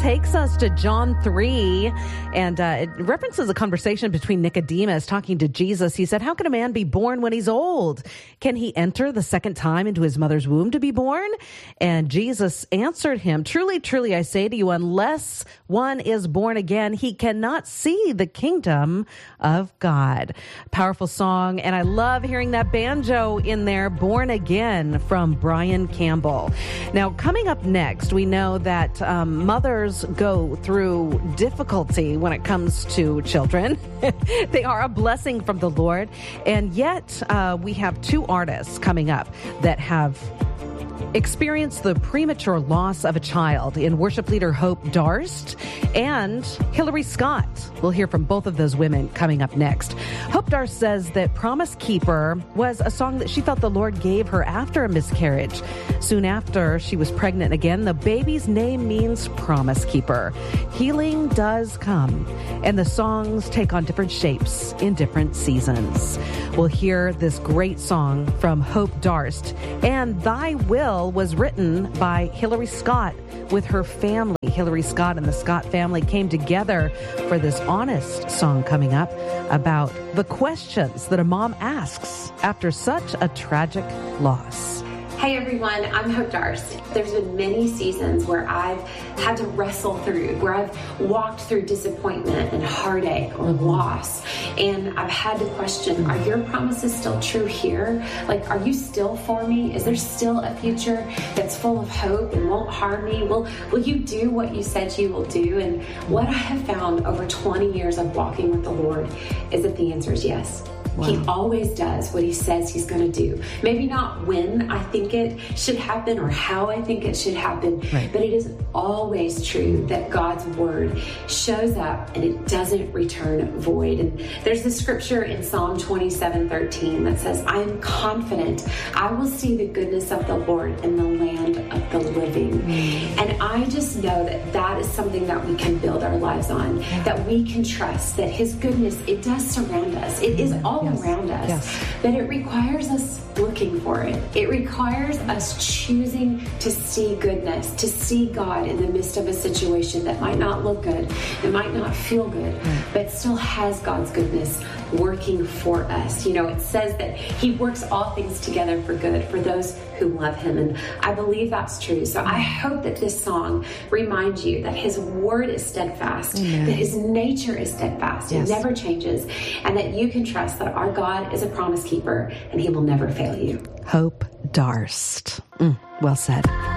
takes us to John 3, and it references a conversation between Nicodemus talking to Jesus. He said, how can a man be born when he's old? Can he enter the second time into his mother's womb to be born? And Jesus answered him, truly, truly, I say to you, unless one is born again, he cannot see the kingdom of God. Powerful song, and I love hearing that banjo in there, Born Again, from Brian Campbell. Now, coming up next, we know that mothers go through difficulty when it comes to children. They are a blessing from the Lord. And yet we have two artists coming up that have experienced the premature loss of a child in worship leader Hope Darst and Hillary Scott. We'll hear from both of those women coming up next. Hope Darst says that Promise Keeper was a song that she felt the Lord gave her after a miscarriage. Soon after she was pregnant again, the baby's name means Promise Keeper. Healing does come, and the songs take on different shapes in different seasons. We'll hear this great song from Hope Darst, and Thy Will was written by Hillary Scott with her family. Hillary Scott and the Scott family came together for this honest song coming up about the questions that a mom asks after such a tragic loss. Hey everyone, I'm Hope Darst. There's been many seasons where I've had to wrestle through, where I've walked through disappointment and heartache or loss. And I've had to question, are your promises still true here? Like, are you still for me? Is there still a future that's full of hope and won't harm me? Will you do what you said you will do? And what I have found over 20 years of walking with the Lord is that the answer is yes. Wow. He always does what he says he's going to do. Maybe not when I think it should happen or how I think it should happen, right. But it is always true that God's word shows up and it doesn't return void. And there's the scripture in Psalm 27:13 that says, I am confident I will see the goodness of the Lord in the land of the living. And I just know that that is something that we can build our lives on, that we can trust that his goodness, it does surround us. It is all around us, but it requires us looking for it. It requires us choosing to see goodness, to see God in the midst of a situation that might not look good, it might not feel good, but still has God's goodness working for us. You know, it says that he works all things together for good for those who love him, and I believe that's true. So I hope that this song reminds you that his word is steadfast, that his nature is steadfast, it never changes, and that you can trust that our God is a promise keeper and he will never fail you. Hope Darst. Well said.